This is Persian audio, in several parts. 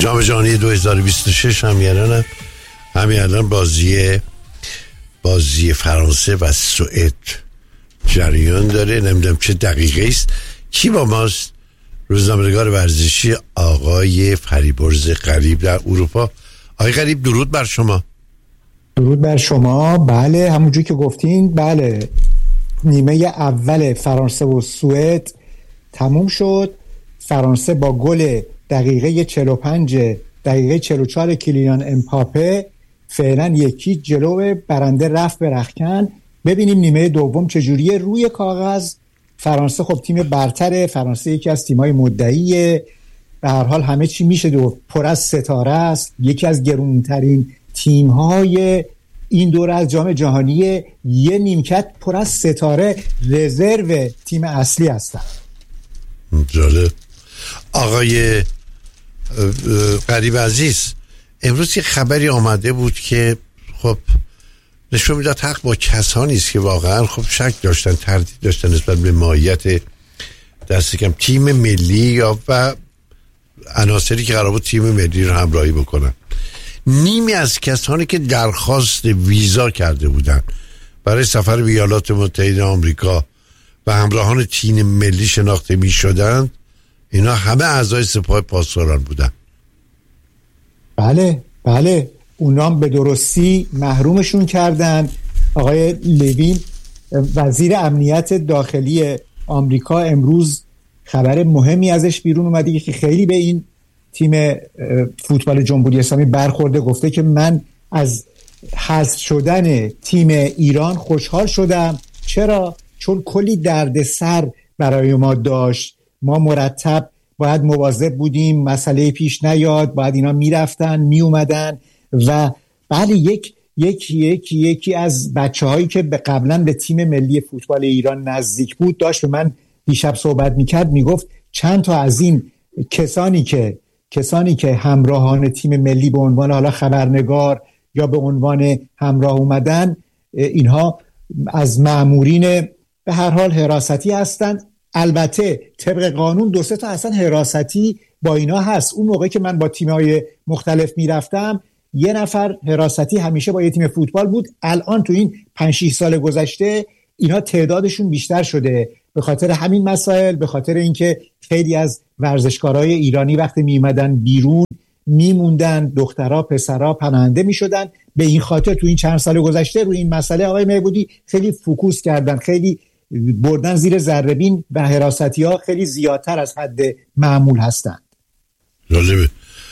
جام جهانی 2026 همین الان بازی فرانسه و سوئد جریان داره. نمیدونم چه دقیقه است. کی با ماست؟ روزنامه‌نگار ورزشی آقای فریبرز غریب در اروپا. آقای غریب درود بر شما. درود بر شما. بله همونجوری که گفتین، بله نیمه اول فرانسه و سوئد تموم شد. فرانسه با گل دقیقه 45 دقیقه 44 کیلیان امپاپه فعلا یکی جلو برنده رفت به رختکن. ببینیم نیمه دوم چجوریه. روی کاغذ فرانسه خب تیم برتره، فرانسه یکی از تیم‌های مدعیه، به هر حال همه چی میشه دو پر از ستاره است، یکی از گرونترین تیم‌های این دوره از جام جهانی، یه نیمکت پر از ستاره رزرو تیم اصلی هستن. جالب. آقای غریب عزیز، امروز یه خبری آمده بود که خب نشون میداد حق با کسانی است که واقعا خب شک داشتن، تردید داشتن نسبت به ماهیت دست کم تیم ملی یا و عناصری که قرار بود تیم ملی رو همراهی بکنن. نیمی از کسانی که درخواست ویزا کرده بودن برای سفر به ایالات متحده آمریکا و همراهان تیم ملی شناخته می شدند، اینا همه اعضای سپاه پاسداران بودن. بله اونام به درستی محرومشون کردن. آقای لوین وزیر امنیت داخلی آمریکا امروز خبر مهمی ازش بیرون اومده که خیلی به این تیم فوتبال جمهوری اسلامی برخورده. گفته که من از حذف شدن تیم ایران خوشحال شدم. چرا؟ چون کلی دردسر برای ما داشت. ما مرتب باید مواظب بودیم مسئله پیش نیاد، باید اینا میرفتن میومدن و بله یکی از بچه‌هایی که قبلا به تیم ملی فوتبال ایران نزدیک بود داشت به من دیشب صحبت میکرد، میگفت چند تا از این کسانی که همراهان تیم ملی به عنوان حالا خبرنگار یا به عنوان همراه اومدن، اینها از مامورین به هر حال حراستی هستند. البته طبق قانون 2-3 تا اصلا حراستی با اینا هست. اون موقعی که من با تیم‌های مختلف میرفتم یه نفر حراستی همیشه با یه تیم فوتبال بود. الان تو این 5-6 سال گذشته اینا تعدادشون بیشتر شده به خاطر همین مسائل، به خاطر اینکه خیلی از ورزشکارای ایرانی وقتی میومدن بیرون میموندن، دخترها پسرها پناهنده میشدن. به این خاطر تو این چند سال گذشته روی این مسئله آقای مهبودی خیلی فوکوس کردن، خیلی بردن زیر ذره‌بین و حراستی ها خیلی زیادتر از حد معمول هستند. جالبه.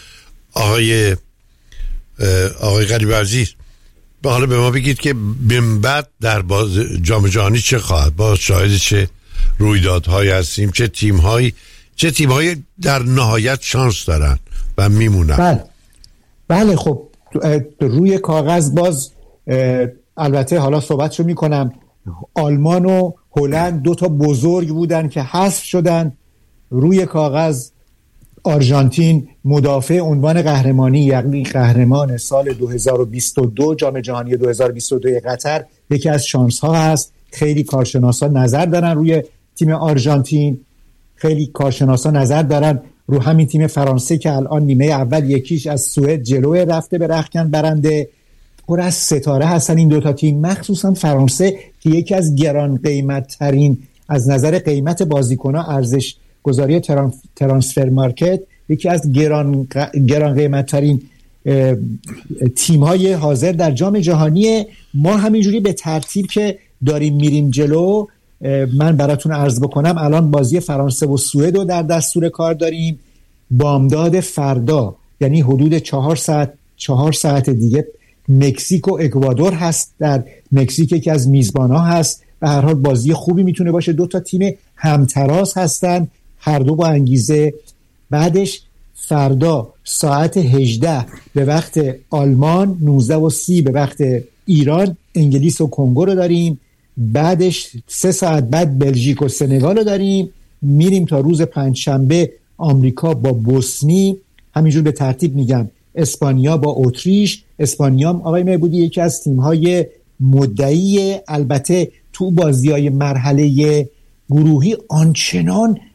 آقای غریب عزیز، حالا به ما بگید که من بعد در جام جهانی چه خواهد؟ با شاهد چه رویدادهایی هستیم؟ چه تیم‌هایی در نهایت شانس دارن و میمونن؟ بله خب روی کاغذ باز البته حالا صحبتشو میکنم. آلمان و هلند 2 تا بزرگ بودن که حذف شدن. روی کاغذ آرژانتین مدافع عنوان قهرمانی، یعنی قهرمان سال 2022 جام جهانی 2022 قطر، یکی از شانس ها هست. خیلی کارشناسا نظر دارن روی تیم آرژانتین، خیلی کارشناسا نظر دارن رو همین تیم فرانسه که الان نیمه اول یکیش از سوئد جلو رفته به رختکن برنده. پر از ستاره هستن این 2 تا تیم، مخصوصا فرانسه که یکی از گران قیمت ترین از نظر قیمت بازیکن‌ها، ارزش گذاری ترانسفر مارکت، یکی از گران قیمت ترین تیم‌های حاضر در جام جهانی. ما همینجوری به ترتیب که داریم میریم جلو، من براتون عرض بکنم الان بازی فرانسه و سوئد رو در دستور کار داریم. بامداد فردا یعنی حدود 4 ساعت دیگه مکزیک و اکوادور هست. در مکزیک یکی از میزبان‌ها هست. به هر حال بازی خوبی میتونه باشه. 2 تا تیم همتراز هستن، هر دو با انگیزه. بعدش فردا ساعت 18 به وقت آلمان، 19:30 به وقت ایران انگلیس و کنگو رو داریم. بعدش 3 ساعت بعد بلژیک و سنگال رو داریم. میریم تا روز پنجشنبه آمریکا با بوسنی، همینجور به ترتیب میگم، اسپانیا با اتریش. اسپانیا آقای مهبودی یکی از تیم‌های مدعی، البته تو بازی‌های مرحله گروهی آنچنان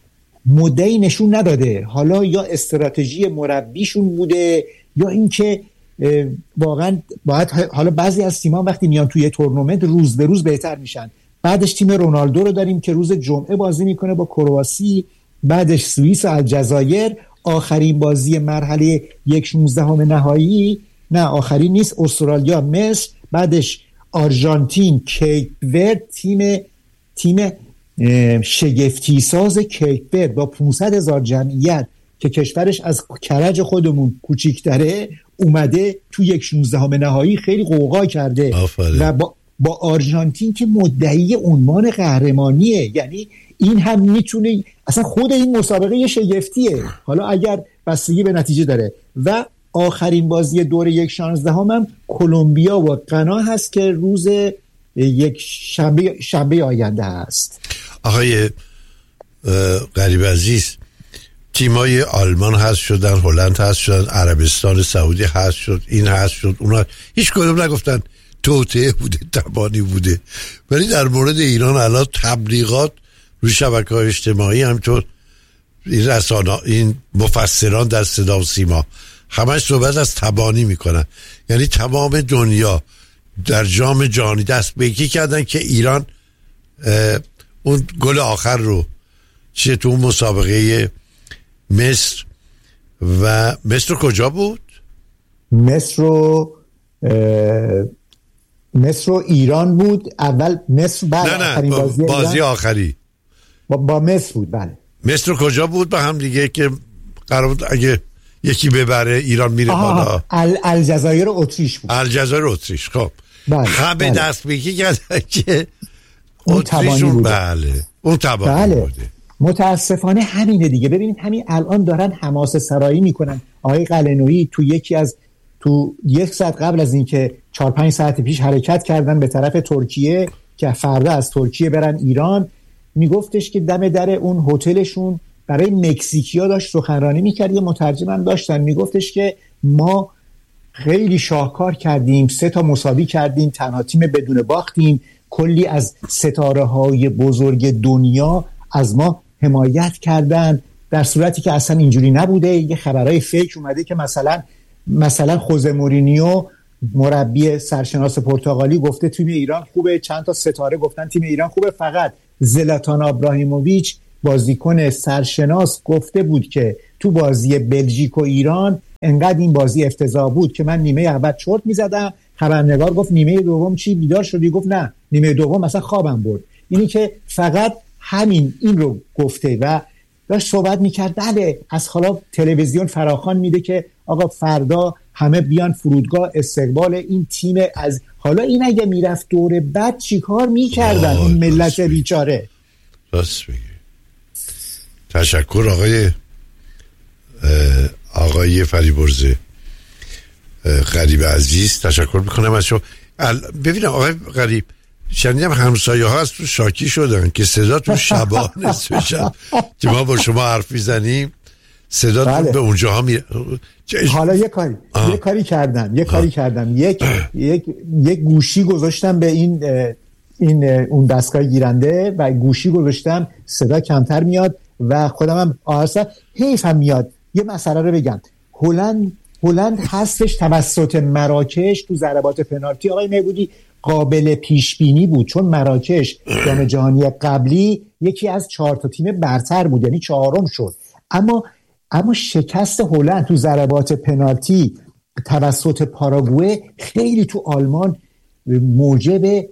مدعی نشون نداده. حالا یا استراتژی مربیشون بوده یا اینکه واقعا باید، حالا بعضی از تیم‌ها وقتی میان توی تورنمنت روز به روز بهتر میشن. بعدش تیم رونالدو رو داریم که روز جمعه بازی میکنه با کرواسی، بعدش سوئیس و الجزایر، آخرین بازی مرحله 1/16 نهایی، نه آخرین نیست، استرالیا، مصر، بعدش آرژانتین، کیپ ورد، تیم شگفتی ساز کیپ ورد با 500,000 جمعیت که کشورش از کرج خودمون کوچیک‌تره اومده تو 1/16 نهایی، خیلی قوقا کرده. و با آرژانتین که مدعی عنوان قهرمانیه. یعنی این هم میتونه، اصلا خود این مسابقه یه شگفتیه، حالا اگر بستگی به نتیجه داره. و آخرین بازی دور 1/16 هم کلمبیا و غنا هست که روز یک شنبه آینده هست. آقای غریب عزیز، تیمای آلمان هست شدن، هلند هست شدن، عربستان سعودی هست شد، این هست شد، اونا هیچ کدوم نگفتن توطئه بوده، تبانی بوده. ولی در مورد ایران الان تبلیغات روی شبکه‌های اجتماعی، همینطور این رسانه، این مفسران در صدا و سیما همش صحبت از تبانی میکنن. یعنی تمام دنیا در جام جهانی دست به یکی کردن که ایران اون گل آخر رو چیه تو مسابقه مصر کجا بود؟ مصر و ایران بود. اول مصر، بعد آخرین بازی آخری با مصر بود. بله مصر کجا بود با هم دیگه که قرار بود اگه یکی ببره ایران میره بالا؟ الجزایر اتریش بود. الجزایر اتریش. خب همه دست بگی کردن که اتریشون اون تبانی بوده. متاسفانه همینه دیگه. ببینید همین الان دارن حماسه سرایی میکنن. آقای قلنویی تو 1 ساعت قبل از اینکه 4-5 ساعت پیش حرکت کردن به طرف ترکیه که فردا از ترکیه برن ایران، میگفتش که دم در اون هتلشون برای مکزیکیا داشت سخنرانی میکرد. یه مترجمم داشتن، میگفتش که ما خیلی شاهکار کردیم، 3 تا مساوی کردیم، تنها تیم بدون باختیم، کلی از ستاره های بزرگ دنیا از ما حمایت کردن، در صورتی که اصلا اینجوری نبوده. یه خبرهای فیک اومده که مثلا خوزه مورینیو مربی سرشناس پرتغالی گفته تیم ایران خوبه، چند تا ستاره گفتن تیم ایران خوبه، فقط زلاتان ابراهیموویچ بازیکن سرشناس گفته بود که تو بازی بلژیک و ایران انقدر این بازی افتضاح بود که من نیمه اول چرت میزدم. خبرنگار گفت نیمه دوم چی بیدار شدی؟ گفت نه نیمه دوم مثلا خوابم برد. اینی که فقط این رو گفته و داشت صحبت میکرد. بله از حالا تلویزیون فراخوان میده که آقا فردا همه بیان فرودگاه استقبال این تیم. از حالا این اگه میرفت دور بعد چی کار میکردن این ملت بیچاره؟ راست میگی. تشکر آقای فریبرز غریب عزیز، تشکر میکنم از شما. ببینم آقای غریب، شنیدم همسایه ها از تو شاکی شدن که صدا تو شبا نصف شب که ما با شما حرف میزنیم صدا بله. به اونجاها حالا یه کاری کردم یک گوشی گذاشتم به اون دستگاه گیرنده و گوشی گذاشتم صدا کمتر میاد و خودم هم آهسته حیف هم میاد. یه مسئله رو بگم، هلند هستش توسط مراکش تو ضربات پنالتی آقای مهبودی قابل پیش بینی بود، چون مراکش جام جهانی قبلی یکی از 4 تا تیم برتر بود، یعنی 4م شد. اما شکست هلند تو ضربات پنالتی توسط پاراگوئه خیلی تو آلمان موجب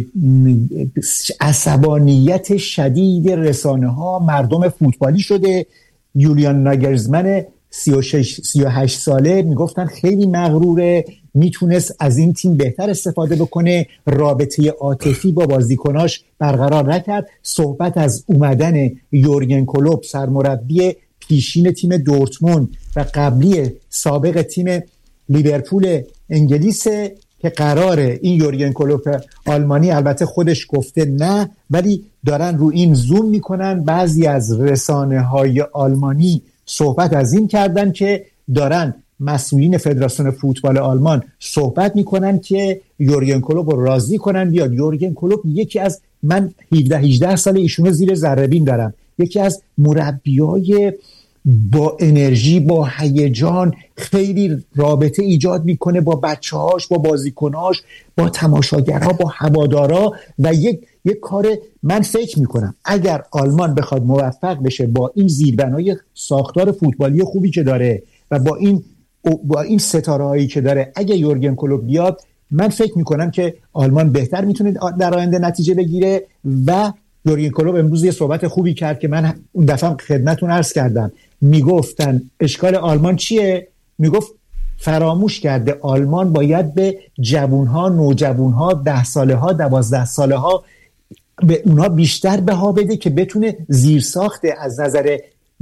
عصبانیت شدید رسانه‌ها، مردم فوتبالی شده. یولیان ناگلزمن 38 ساله میگفتن خیلی مغروره، میتونست از این تیم بهتر استفاده بکنه، رابطه عاطفی با بازیکناش برقرار نکرد. صحبت از اومدن یورگن کلوپ سرمربی پیشین تیم دورتموند و قبلی سابق تیم لیورپول انگلیس که قراره این یورگن کلوپ آلمانی، البته خودش گفته نه، ولی دارن رو این زوم میکنن. بعضی از رسانه‌های آلمانی صحبت از این کردن که دارن مسئولین فدراسیون فوتبال آلمان صحبت میکنن که یورگن کلوپ رو راضی کنن بیاد. یورگن کلوپ یکی از، من 17-18 سال ایشونو زیر ذره‌بین دارم، یکی از مربیای با انرژی، با هیجان، خیلی رابطه ایجاد میکنه با بچه‌هاش، با بازیکناش، با تماشاگرها، با هوادارا. و یک کار، من فکر میکنم اگر آلمان بخواد موفق بشه با این زیربنای ساختار فوتبالی خوبی که داره و با این ستاره‌هایی که داره، اگه یورگن کلوپ بیاد، من فکر میکنم که آلمان بهتر میتونه در آینده نتیجه بگیره. و یورگن کلوپ امروز یه صحبت خوبی کرد که من اون دفعه خدمتتون عرض کردم، میگفتن اشکال آلمان چیه؟ میگفت فراموش کرده آلمان باید به جوانها، نوجوانها، 10 ساله ها، 12 ساله ها، به اونها بیشتر بها بده که بتونه زیرساخت از نظر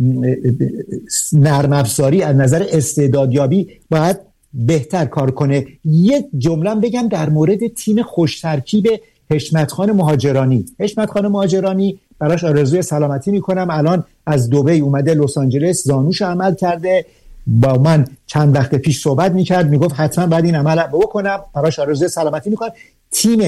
نرم افزاری، از نظر استعدادیابی باید بهتر کار کنه. یک جمله بگم در مورد تیم خوش ترکیب حشمت خان مهاجرانی. حشمت خان مهاجرانی براش آرزوی سلامتی میکنم. الان از دبی اومده لس آنجلس، زانوش عمل کرده. با من چند وقت پیش صحبت میکرد، میگفت حتما باید این عمل بکنم. براش آرزوی سلامتی میکنم. تیم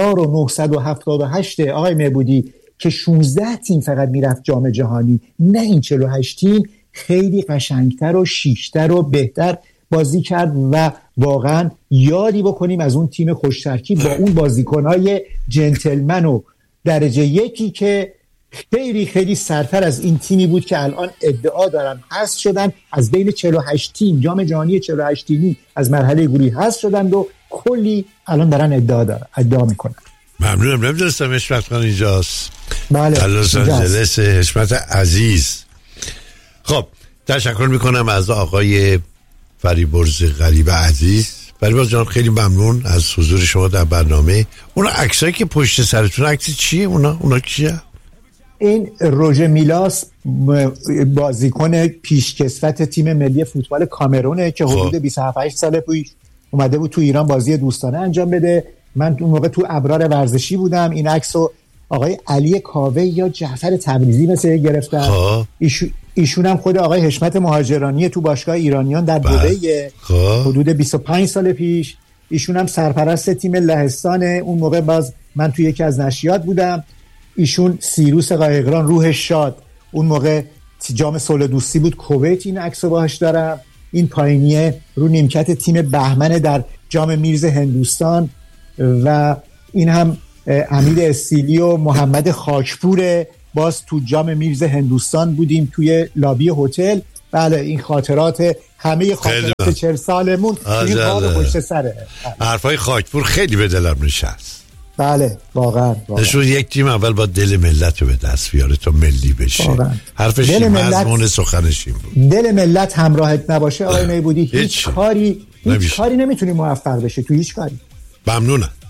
1978 آقای معبودی که 16 تیم فقط میرفت جام جهانی، نه این 48 تیم، خیلی قشنگتر و شیکتر و بهتر بازی کرد. و واقعا یادی بکنیم از اون تیم خوش ترکیب با اون بازیکنهای جنتلمن و درجه یکی که خیلی خیلی سرتر از این تیمی بود که الان ادعا دارن حذف شدن از بین 48 تیم، جام جهانی 48 تیمی از مرحله گروهی حذف شدن و کلی الان دارن ادعا میکنن. ممنونم. نمیدونستم حشمت خان اینجاست. بله، لس آنجلس. حشمت عزیز. خب تشکر میکنم از آقای فریبرز غریب عزیز. فریبرز جان خیلی ممنون از حضور شما در برنامه. اونا عکسایی که پشت سرتون، عکس چیه؟ اونا کیه؟ این روژه میلاس بازیکن پیشکسوت تیم ملی فوتبال کامرونه که حدود 27 سال پیش اومده بود تو ایران بازی دوستانه انجام بده. من اون موقع تو ابرار ورزشی بودم. این عکسو آقای علی کاوه یا جعفر تبریزی مثل گرفتن. ایشون هم خود آقای حشمت مهاجرانی تو باشگاه ایرانیان در دبی حدود 25 سال پیش. ایشون هم سرپرست تیم لهستان. اون موقع باز من تو یکی از نشریات بودم. ایشون سیروس قایقران، روحش شاد، اون موقع جام صلح دوستی بود کویت. این عکسو باهاش دارم. این پایینیه رو نیمکت تیم بهمن در جام میرز هندوستان. و این هم امیر استیلی و محمد خاکپور، باز تو جام میرز هندوستان بودیم توی لابی هتل. بله این خاطرات، همه خاطرات 40 سالمون این کار پشت سره. حرفای خاکپور خیلی به دلم نشست. بله واقعا نشون یک تیم اول با دل ملت رو به دست بیاره تا ملی بشه. حرفش مضمون سخنش این بود. دل ملت همراهت نباشه آقای میبودی هیچ کاری نمیتونی موفق بشه تو هیچ کاری. ممنونم.